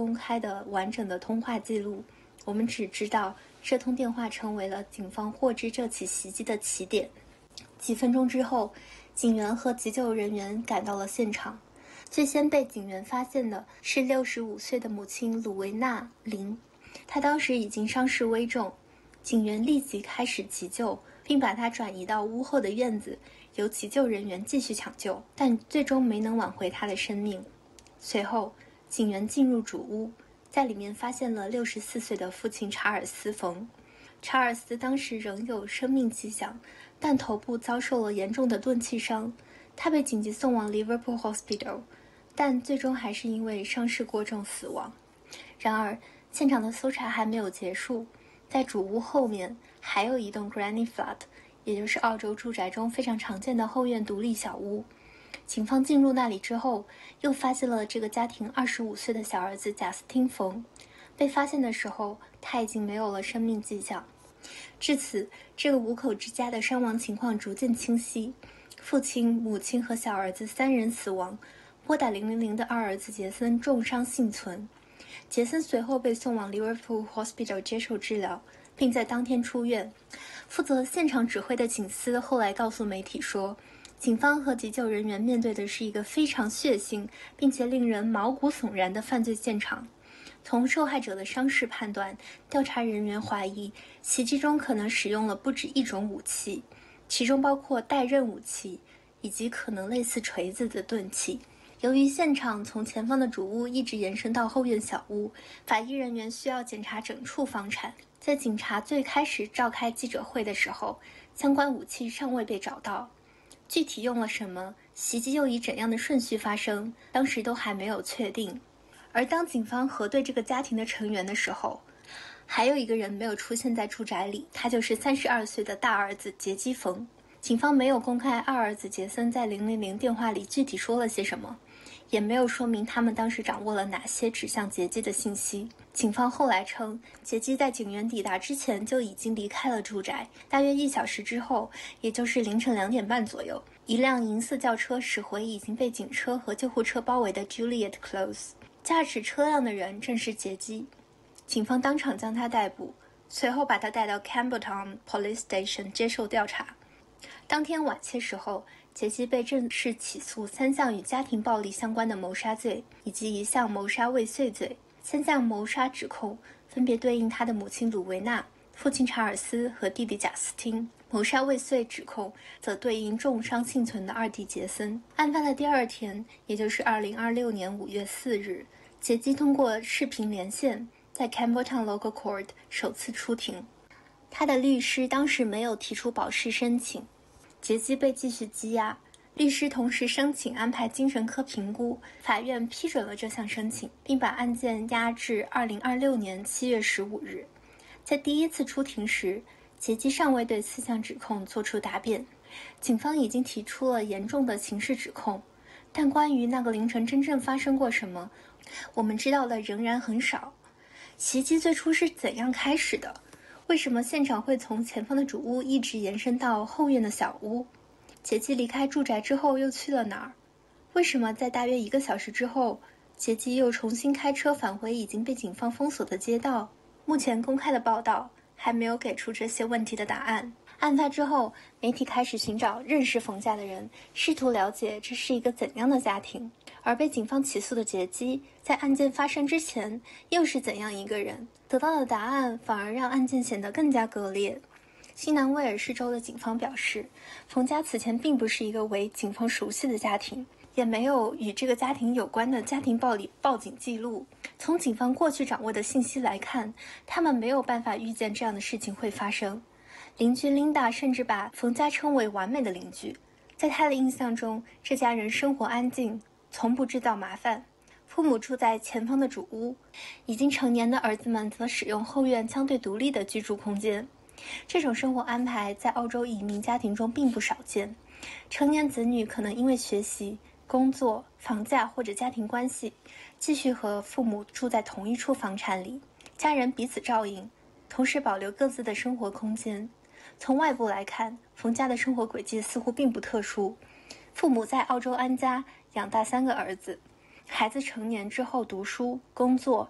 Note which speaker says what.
Speaker 1: 公开的完整的通话记录，我们只知道这通电话成为了警方获知这起袭击的起点。几分钟之后，警员和急救人员赶到了现场。最先被警员发现的是65岁的母亲鲁维娜·林，她当时已经伤势危重。警员立即开始急救，并把她转移到屋后的院子，由急救人员继续抢救，但最终没能挽回她的生命。随后，警员进入主屋，在里面发现了64岁的父亲查尔斯·冯。查尔斯当时仍有生命迹象，但头部遭受了严重的钝器伤，他被紧急送往 Liverpool Hospital， 但最终还是因为伤势过重死亡。然而，现场的搜查还没有结束，在主屋后面还有一栋 Granny Flat， 也就是澳洲住宅中非常常见的后院独立小屋。警方进入那里之后，又发现了这个家庭25岁的小儿子贾斯汀·冯。被发现的时候，他已经没有了生命迹象。至此，这个五口之家的伤亡情况逐渐清晰，父亲、母亲和小儿子3人死亡，拨打000的二儿子杰森重伤幸存。杰森随后被送往 Liverpool Hospital 接受治疗，并在当天出院。负责现场指挥的警司后来告诉媒体说，警方和急救人员面对的是一个非常血腥并且令人毛骨悚然的犯罪现场。从受害者的伤势判断，调查人员怀疑袭击中可能使用了不止一种武器，其中包括带刃武器以及可能类似锤子的钝器。由于现场从前方的主屋一直延伸到后院小屋，法医人员需要检查整处房产。在警察最开始召开记者会的时候，相关武器尚未被找到，具体用了什么，袭击又以怎样的顺序发生，当时都还没有确定。而当警方核对这个家庭的成员的时候，还有一个人没有出现在住宅里，他就是32岁的大儿子杰基·冯。警方没有公开二儿子杰森在000电话里具体说了些什么，也没有说明他们当时掌握了哪些指向杰基的信息。警方后来称，杰基在警员抵达之前就已经离开了住宅，大约1小时之后，也就是凌晨2点半左右，一辆银色轿车驶回已经被警车和救护车包围的 Juliet Close。驾驶车辆的人正是杰基，警方当场将他逮捕，随后把他带到 Campbelltown Police Station 接受调查。当天晚些时候，杰基被正式起诉3项与家庭暴力相关的谋杀罪，以及1项谋杀未遂罪。3项谋杀指控分别对应他的母亲鲁维娜、父亲查尔斯和弟弟贾斯汀，谋杀未遂指控则对应重伤幸存的二弟杰森。案发的第二天，也就是2026年5月4日，杰基通过视频连线在 Campbelltown Local Court 首次出庭。他的律师当时没有提出保释申请，杰基被继续羁押。律师同时申请安排精神科评估，法院批准了这项申请，并把案件押至2026年7月15日。在第一次出庭时，杰基尚未对4项指控作出答辩。警方已经提出了严重的刑事指控，但关于那个凌晨真正发生过什么，我们知道的仍然很少。袭击最初是怎样开始的？为什么现场会从前方的主屋一直延伸到后院的小屋？杰基离开住宅之后又去了哪儿？为什么在大约1个小时之后，杰基又重新开车返回已经被警方封锁的街道？目前公开的报道还没有给出这些问题的答案。案发之后，媒体开始寻找认识冯家的人，试图了解这是一个怎样的家庭。而被警方起诉的杰基，在案件发生之前又是怎样一个人？得到的答案反而让案件显得更加割裂。新南威尔士州的警方表示，冯家此前并不是一个为警方熟悉的家庭，也没有与这个家庭有关的家庭暴力报警记录。从警方过去掌握的信息来看，他们没有办法预见这样的事情会发生。邻居琳达甚至把冯家称为完美的邻居，在她的印象中，这家人生活安静，从不制造麻烦。父母住在前方的主屋，已经成年的儿子们则使用后院相对独立的居住空间。这种生活安排在澳洲移民家庭中并不少见。成年子女可能因为学习、工作、房价或者家庭关系，继续和父母住在同一处房产里，家人彼此照应，同时保留各自的生活空间。从外部来看，冯家的生活轨迹似乎并不特殊。父母在澳洲安家，养大3个儿子，孩子成年之后读书、工作，